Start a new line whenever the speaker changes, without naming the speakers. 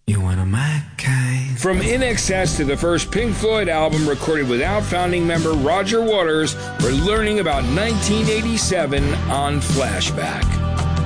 You want my kind.
From In Excess to the first Pink Floyd album recorded without founding member Roger Waters, we're learning about 1987 on Flashback.